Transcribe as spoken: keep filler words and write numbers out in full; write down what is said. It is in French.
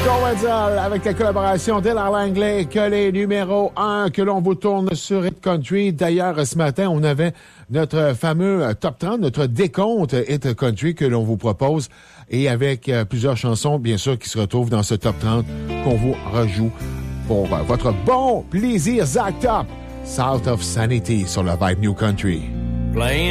Coverdale avec la collaboration d'Ella Langley, que les numéros un que l'on vous tourne sur Hit Country. D'ailleurs, ce matin, on avait notre fameux top trente, notre décompte Hit Country que l'on vous propose et avec euh, plusieurs chansons, bien sûr, qui se retrouvent dans ce top trente qu'on vous rejoue pour euh, votre bon plaisir. Zach Top, South of Sanity sur la Vibe New Country. Playing